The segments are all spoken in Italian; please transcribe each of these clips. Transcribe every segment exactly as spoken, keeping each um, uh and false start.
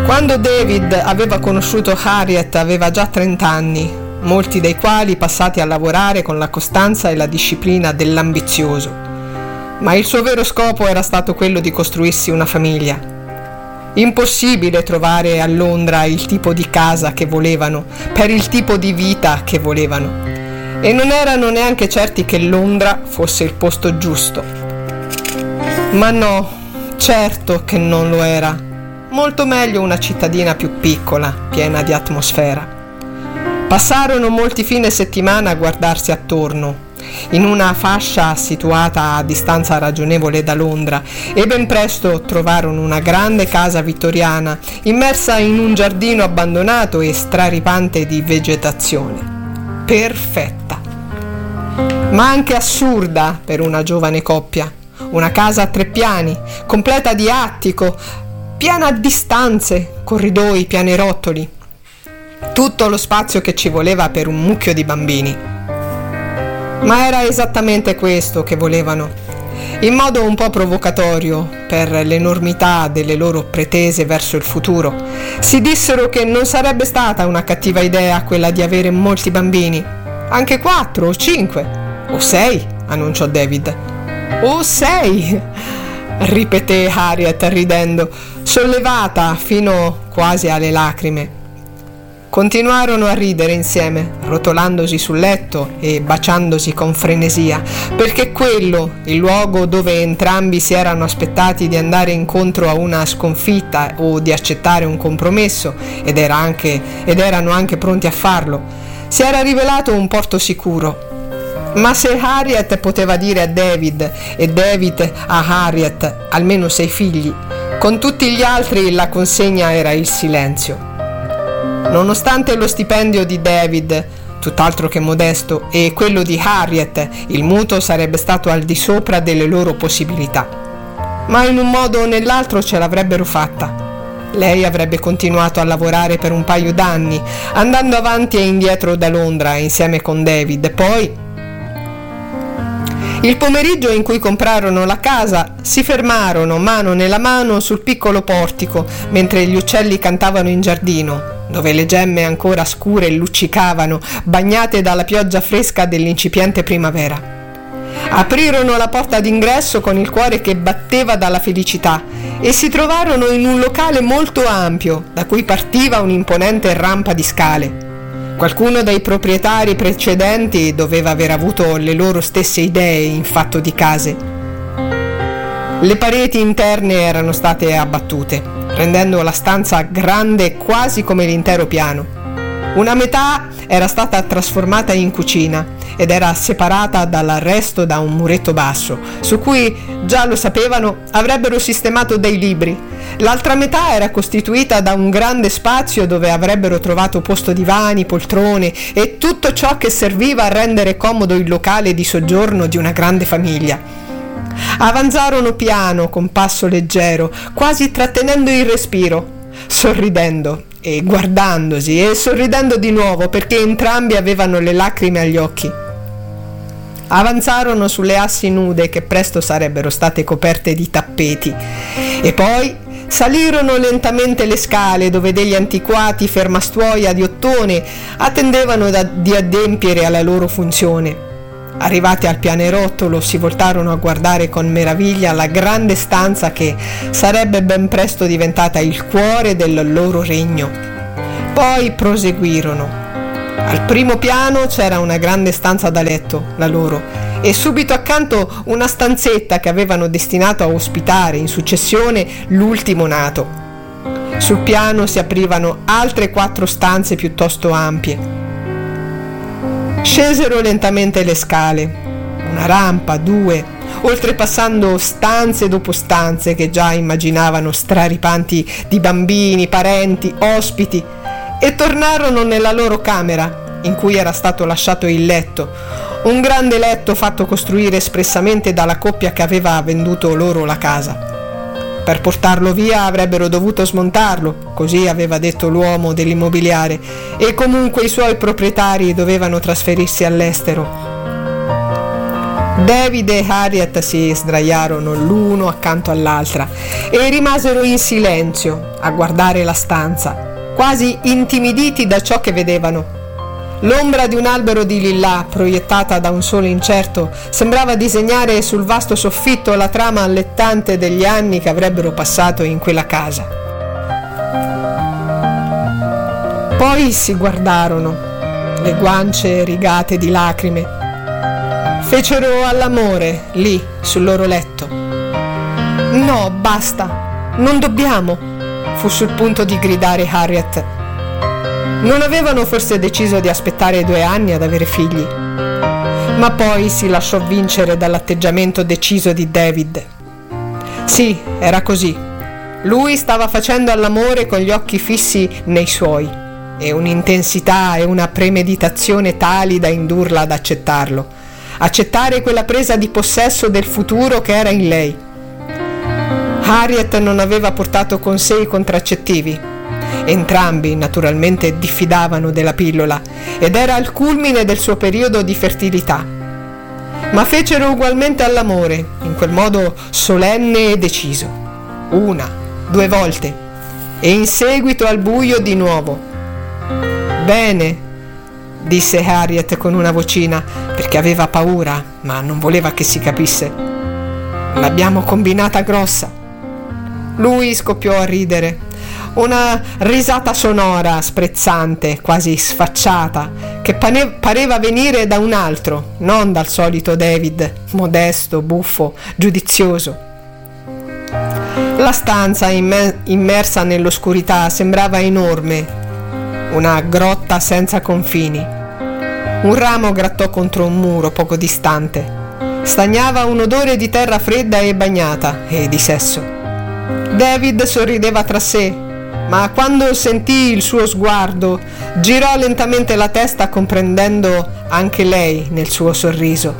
Quando David aveva conosciuto Harriet aveva già trenta anni, molti dei quali passati a lavorare con la costanza e la disciplina dell'ambizioso. Ma il suo vero scopo era stato quello di costruirsi una famiglia. Impossibile trovare a Londra il tipo di casa che volevano, per il tipo di vita che volevano. E non erano neanche certi che Londra fosse il posto giusto. Ma no, certo che non lo era. Molto meglio una cittadina più piccola, piena di atmosfera. Passarono molti fine settimana a guardarsi attorno, in una fascia situata a distanza ragionevole da Londra, e ben presto trovarono una grande casa vittoriana, immersa in un giardino abbandonato e straripante di vegetazione. Perfetta, ma anche assurda per una giovane coppia. Una casa a tre piani, completa di attico, piena di stanze, corridoi, pianerottoli. Tutto lo spazio che ci voleva per un mucchio di bambini. Ma era esattamente questo che volevano. In modo un po' provocatorio, per l'enormità delle loro pretese verso il futuro, si dissero che non sarebbe stata una cattiva idea quella di avere molti bambini. Anche quattro o cinque o sei, annunciò David. O sei, ripeté Harriet ridendo, sollevata fino quasi alle lacrime. Continuarono a ridere insieme, rotolandosi sul letto e baciandosi con frenesia, perché quello, il luogo dove entrambi si erano aspettati di andare incontro a una sconfitta o di accettare un compromesso, ed, era anche, ed erano anche pronti a farlo, si era rivelato un porto sicuro. Ma se Harriet poteva dire a David e David a Harriet almeno sei figli, con tutti gli altri la consegna era il silenzio. Nonostante lo stipendio di David, tutt'altro che modesto, e quello di Harriet, il mutuo sarebbe stato al di sopra delle loro possibilità. Ma in un modo o nell'altro ce l'avrebbero fatta. Lei avrebbe continuato a lavorare per un paio d'anni, andando avanti e indietro da Londra insieme con David. Poi, il pomeriggio in cui comprarono la casa, si fermarono mano nella mano sul piccolo portico, mentre gli uccelli cantavano in giardino, dove le gemme ancora scure luccicavano, bagnate dalla pioggia fresca dell'incipiente primavera. Aprirono la porta d'ingresso con il cuore che batteva dalla felicità e si trovarono in un locale molto ampio, da cui partiva un'imponente rampa di scale. Qualcuno dei proprietari precedenti doveva aver avuto le loro stesse idee in fatto di case. Le pareti interne erano state abbattute, rendendo la stanza grande quasi come l'intero piano. Una metà era stata trasformata in cucina ed era separata dal resto da un muretto basso, su cui, già lo sapevano, avrebbero sistemato dei libri. L'altra metà era costituita da un grande spazio dove avrebbero trovato posto divani, poltrone e tutto ciò che serviva a rendere comodo il locale di soggiorno di una grande famiglia. Avanzarono piano, con passo leggero, quasi trattenendo il respiro, sorridendo e guardandosi e sorridendo di nuovo, perché entrambi avevano le lacrime agli occhi. Avanzarono sulle assi nude che presto sarebbero state coperte di tappeti e poi salirono lentamente le scale dove degli antiquati fermastuoia di ottone attendevano da, di adempiere alla loro funzione. Arrivati al pianerottolo si voltarono a guardare con meraviglia la grande stanza che sarebbe ben presto diventata il cuore del loro regno. Poi proseguirono. Al primo piano c'era una grande stanza da letto, la loro, e subito accanto una stanzetta che avevano destinato a ospitare in successione l'ultimo nato. Sul piano si aprivano altre quattro stanze piuttosto ampie. Scesero lentamente le scale, una rampa, due, oltrepassando stanze dopo stanze che già immaginavano straripanti di bambini, parenti, ospiti, e tornarono nella loro camera, in cui era stato lasciato il letto, un grande letto fatto costruire espressamente dalla coppia che aveva venduto loro la casa. Per portarlo via avrebbero dovuto smontarlo, così aveva detto l'uomo dell'immobiliare, e comunque i suoi proprietari dovevano trasferirsi all'estero. David e Harriet si sdraiarono l'uno accanto all'altra e rimasero in silenzio a guardare la stanza, quasi intimiditi da ciò che vedevano. L'ombra di un albero di lillà, proiettata da un sole incerto, sembrava disegnare sul vasto soffitto la trama allettante degli anni che avrebbero passato in quella casa. Poi si guardarono, le guance rigate di lacrime. Fecero all'amore lì sul loro letto. No, basta, non dobbiamo, fu sul punto di gridare Harriet. Non avevano forse deciso di aspettare due anni ad avere figli, ma poi si lasciò vincere dall'atteggiamento deciso di David. Sì, era così. Lui stava facendo all'amore con gli occhi fissi nei suoi, e un'intensità e una premeditazione tali da indurla ad accettarlo. Accettare quella presa di possesso del futuro che era in lei. Harriet non aveva portato con sé i contraccettivi. Entrambi naturalmente diffidavano della pillola ed era al culmine del suo periodo di fertilità. Ma fecero ugualmente all'amore, in quel modo solenne e deciso. Una, due volte, e in seguito al buio di nuovo. Bene, disse Harriet con una vocina, perché aveva paura, ma non voleva che si capisse. L'abbiamo combinata grossa. Lui scoppiò a ridere, una risata sonora, sprezzante, quasi sfacciata, che pane- pareva venire da un altro, non dal solito David, modesto, buffo, giudizioso. La stanza imme- immersa nell'oscurità sembrava enorme, una grotta senza confini. Un ramo grattò contro un muro poco distante. Stagnava un odore di terra fredda e bagnata e di sesso. David sorrideva tra sé, ma quando sentì il suo sguardo, girò lentamente la testa comprendendo anche lei nel suo sorriso.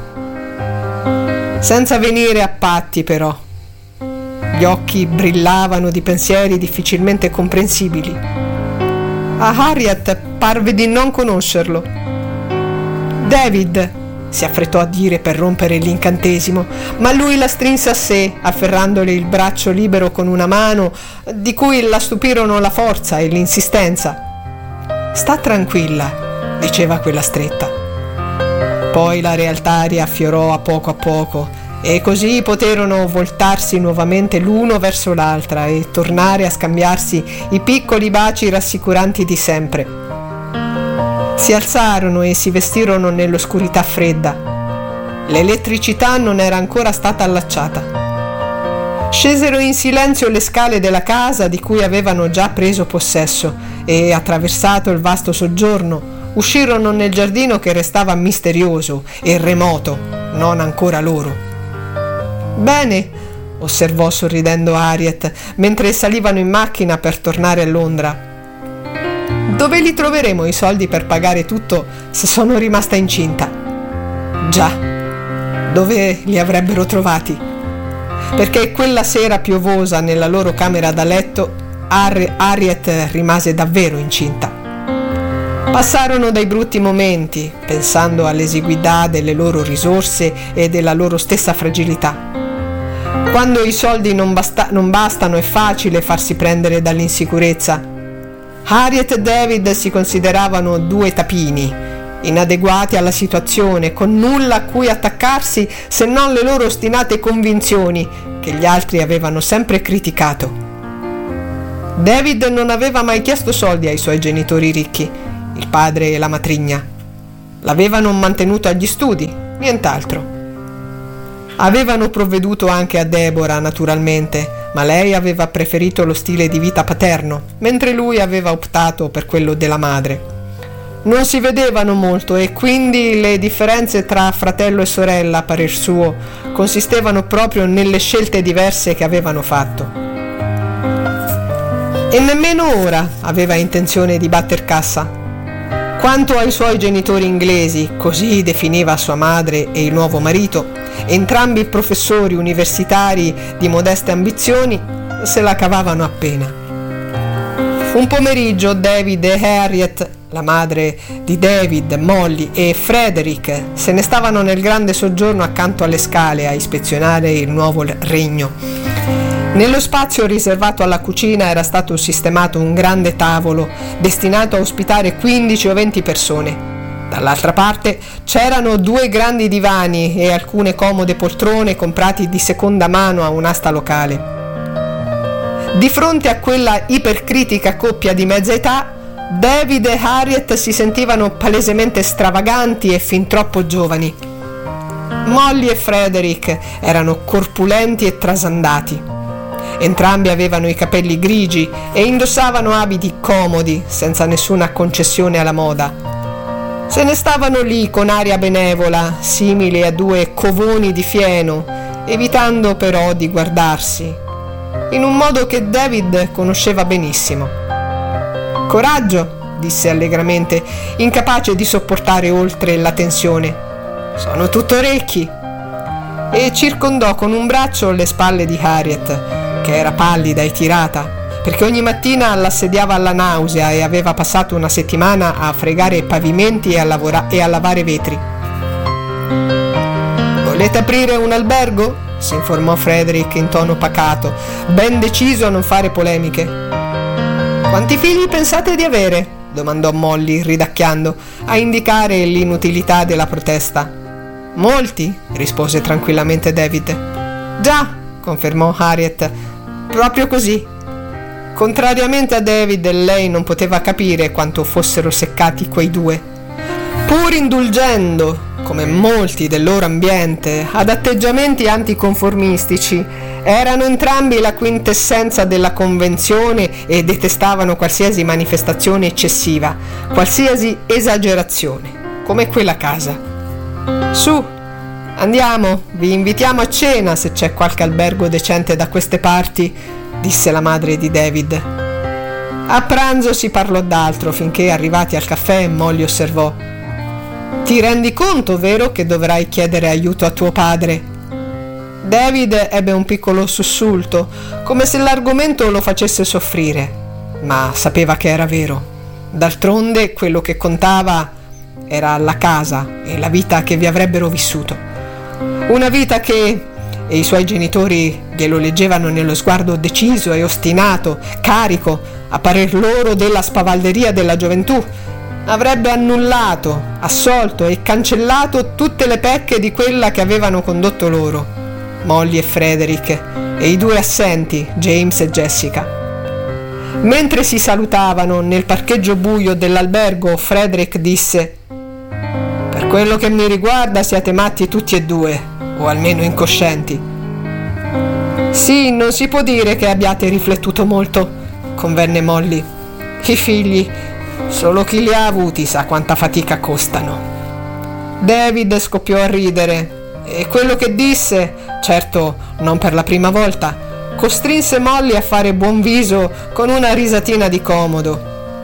Senza venire a patti, però. Gli occhi brillavano di pensieri difficilmente comprensibili. A Harriet parve di non conoscerlo. David, si affrettò a dire per rompere l'incantesimo, ma lui la strinse a sé, afferrandole il braccio libero con una mano, di cui la stupirono la forza e l'insistenza. Sta tranquilla, diceva quella stretta. Poi la realtà riaffiorò a poco a poco, e così poterono voltarsi nuovamente l'uno verso l'altra e tornare a scambiarsi i piccoli baci rassicuranti di sempre. Si alzarono e si vestirono nell'oscurità fredda. L'elettricità non era ancora stata allacciata. Scesero in silenzio le scale della casa di cui avevano già preso possesso e, attraversato il vasto soggiorno, uscirono nel giardino che restava misterioso e remoto, non ancora loro. Bene, osservò sorridendo Harriet, mentre salivano in macchina per tornare a Londra. Dove li troveremo i soldi per pagare tutto se sono rimasta incinta? Già, dove li avrebbero trovati? Perché quella sera piovosa nella loro camera da letto, Har- Harriet rimase davvero incinta. Passarono dei brutti momenti, pensando all'esiguità delle loro risorse e della loro stessa fragilità. Quando i soldi non, basta- non bastano è facile farsi prendere dall'insicurezza. Harriet e David si consideravano due tapini, inadeguati alla situazione, con nulla a cui attaccarsi se non le loro ostinate convinzioni che gli altri avevano sempre criticato. David non aveva mai chiesto soldi ai suoi genitori ricchi, il padre e la matrigna. L'avevano mantenuto agli studi, nient'altro. Avevano provveduto anche a Deborah, naturalmente, ma lei aveva preferito lo stile di vita paterno, mentre lui aveva optato per quello della madre. Non si vedevano molto e quindi le differenze tra fratello e sorella, a parer suo, consistevano proprio nelle scelte diverse che avevano fatto. E nemmeno ora aveva intenzione di batter cassa. Quanto ai suoi genitori inglesi, così definiva sua madre e il nuovo marito, entrambi professori universitari di modeste ambizioni, se la cavavano appena. Un pomeriggio David e Harriet, la madre di David, Molly e Frederick se ne stavano nel grande soggiorno accanto alle scale a ispezionare il nuovo regno. Nello spazio riservato alla cucina era stato sistemato un grande tavolo destinato a ospitare quindici o venti persone. Dall'altra parte c'erano due grandi divani e alcune comode poltrone comprati di seconda mano a un'asta locale. Di fronte a quella ipercritica coppia di mezza età, David e Harriet si sentivano palesemente stravaganti e fin troppo giovani. Molly e Frederick erano corpulenti e trasandati. Entrambi avevano i capelli grigi e indossavano abiti comodi, senza nessuna concessione alla moda. Se ne stavano lì con aria benevola, simili a due covoni di fieno, evitando però di guardarsi, in un modo che David conosceva benissimo. «Coraggio», disse allegramente, incapace di sopportare oltre la tensione. «Sono tutto orecchi». E circondò con un braccio le spalle di Harriet, che era pallida e tirata, perché ogni mattina l'assediava alla nausea e aveva passato una settimana a fregare pavimenti e a, lavora- e a lavare vetri. «Volete aprire un albergo?» si informò Frederick in tono pacato, ben deciso a non fare polemiche. «Quanti figli pensate di avere?» domandò Molly, ridacchiando, a indicare l'inutilità della protesta. «Molti», rispose tranquillamente David. «Già», confermò Harriet, «proprio così». Contrariamente a David, lei non poteva capire quanto fossero seccati quei due. Pur indulgendo, come molti del loro ambiente, ad atteggiamenti anticonformistici, erano entrambi la quintessenza della convenzione e detestavano qualsiasi manifestazione eccessiva, qualsiasi esagerazione, come quella casa. «Su, andiamo, vi invitiamo a cena se c'è qualche albergo decente da queste parti», disse la madre di David. A pranzo si parlò d'altro finché, arrivati al caffè, Molly osservò: «Ti rendi conto, vero, che dovrai chiedere aiuto a tuo padre?» David ebbe un piccolo sussulto, come se l'argomento lo facesse soffrire, ma sapeva che era vero. D'altronde quello che contava era la casa e la vita che vi avrebbero vissuto. Una vita che, e i suoi genitori glielo leggevano nello sguardo deciso e ostinato, carico, a parer loro, della spavalderia della gioventù, avrebbe annullato, assolto e cancellato tutte le pecche di quella che avevano condotto loro, Molly e Frederick, e i due assenti, James e Jessica. Mentre si salutavano nel parcheggio buio dell'albergo, Frederick disse: «Per quello che mi riguarda siete matti tutti e due, o almeno incoscienti». «Sì, non si può dire che abbiate riflettuto molto», convenne Molly. «I figli, solo chi li ha avuti sa quanta fatica costano». David scoppiò a ridere e quello che disse, certo non per la prima volta, costrinse Molly a fare buon viso con una risatina di comodo.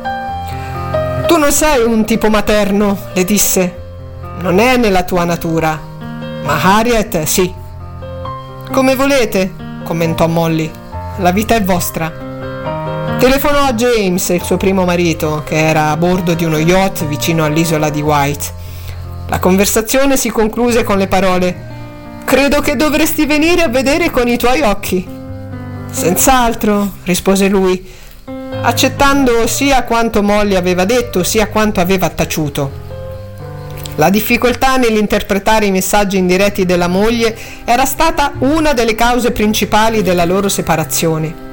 «Tu non sei un tipo materno», le disse. «Non è nella tua natura, ma Harriet sì». «Come volete», commentò Molly, «la vita è vostra». Telefonò a James, il suo primo marito, che era a bordo di uno yacht vicino all'isola di White. La conversazione si concluse con le parole: «Credo che dovresti venire a vedere con i tuoi occhi». «Senz'altro», rispose lui, accettando sia quanto Molly aveva detto sia quanto aveva taciuto. La difficoltà nell'interpretare i messaggi indiretti della moglie era stata una delle cause principali della loro separazione.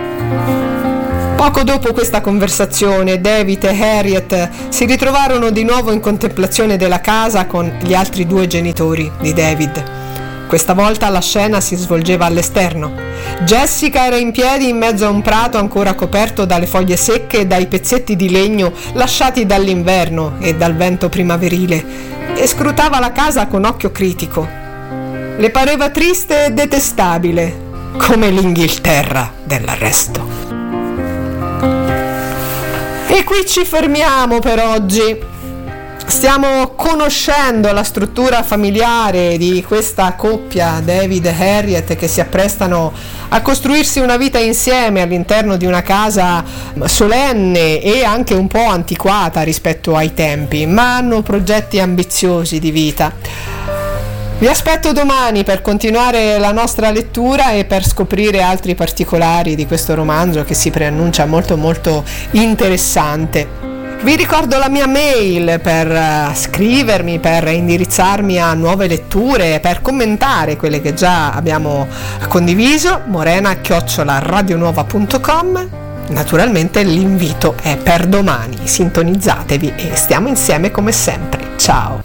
Poco dopo questa conversazione, David e Harriet si ritrovarono di nuovo in contemplazione della casa con gli altri due genitori di David. Questa volta la scena si svolgeva all'esterno. Jessica era in piedi in mezzo a un prato ancora coperto dalle foglie secche e dai pezzetti di legno lasciati dall'inverno e dal vento primaverile, e scrutava la casa con occhio critico. Le pareva triste e detestabile, come l'Inghilterra dell'arresto. E qui ci fermiamo per oggi. Stiamo conoscendo la struttura familiare di questa coppia, David e Harriet, che si apprestano a costruirsi una vita insieme all'interno di una casa solenne e anche un po' antiquata rispetto ai tempi, ma hanno progetti ambiziosi di vita. Vi aspetto domani per continuare la nostra lettura e per scoprire altri particolari di questo romanzo che si preannuncia molto molto interessante. Vi ricordo la mia mail per uh, scrivermi, per indirizzarmi a nuove letture, per commentare quelle che già abbiamo condiviso, morena chiocciola radionuova punto com. Naturalmente l'invito è per domani, sintonizzatevi e stiamo insieme come sempre. Ciao!